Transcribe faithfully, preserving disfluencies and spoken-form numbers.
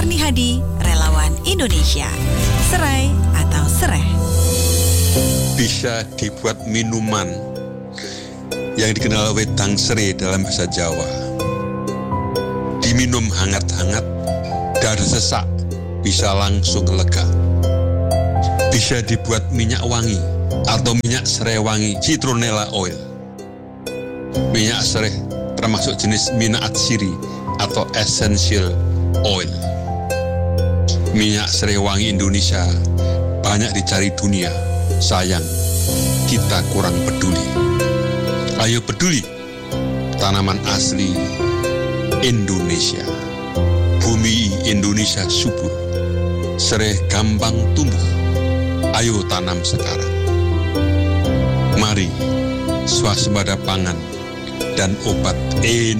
Warni Hadi, Relawan Indonesia. Serai atau sereh? Bisa dibuat minuman yang dikenal wedang serai dalam bahasa Jawa. Diminum hangat-hangat, tidak ada sesak, bisa langsung lega. Bisa dibuat minyak wangi atau minyak serai wangi, citronella oil. Minyak serai termasuk jenis minyak atsiri atau essential oil. Minyak serai wangi Indonesia banyak dicari dunia. Sayang, kita kurang peduli. Ayo peduli, tanaman asli Indonesia. Bumi Indonesia subur, serai gampang tumbuh. Ayo tanam sekarang. Mari, swasembada pangan dan obat Indonesia.